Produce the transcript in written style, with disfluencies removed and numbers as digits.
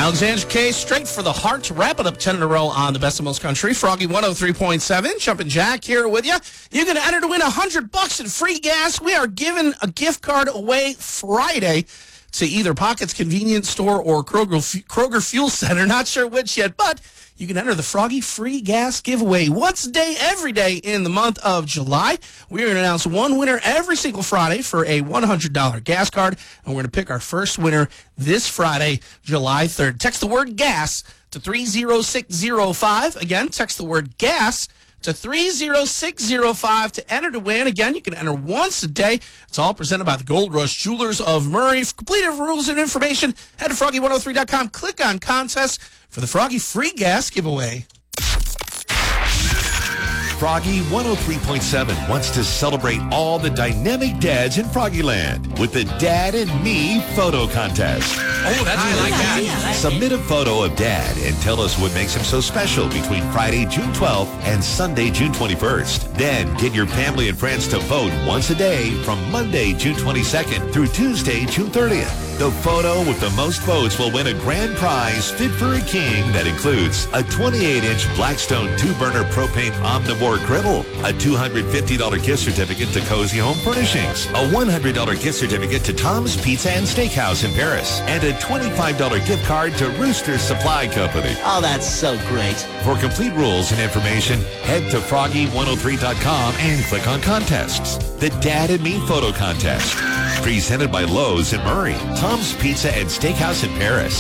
Alexandra K, straight for the heart. Wrap it up 10 in a row on the best of most country. Froggy 103.7. Jumpin' Jack here with you. You're going to enter to win $100 in free gas. We are giving a gift card away Friday to either Pockets Convenience Store or Kroger Fuel Center. Not sure which yet, but you can enter the Froggy free gas giveaway once a day, every day in the month of July. We're going to announce one winner every single Friday for a $100 gas card, and we're going to pick our first winner this Friday, July 3rd. Text the word gas to 30605. Again, text the word gas to 30605 to enter to win. Again, you can enter once a day. It's all presented by the Gold Rush Jewelers of Murray. For complete rules and information, head to Froggy103.com. Click on contest for the Froggy free gas giveaway. Froggy 103.7 wants to celebrate all the dynamic dads in Froggyland with the Dad and Me photo contest. Oh, I like that. Submit a photo of Dad and tell us what makes him so special between Friday, June 12th and Sunday, June 21st. Then get your family and friends to vote once a day from Monday, June 22nd through Tuesday, June 30th. The photo with the most votes will win a grand prize fit for a king that includes a 28-inch Blackstone 2-burner propane omnivore griddle, a $250 gift certificate to Cozy Home Furnishings, a $100 gift certificate to Tom's Pizza and Steakhouse in Paris, and a $25 gift card to Rooster Supply Company. Oh, that's so great. For complete rules and information, head to Froggy103.com and click on contests. The Dad and Me Photo Contest. Presented by Lowe's in Murray, Tom's Pizza and Steakhouse in Paris,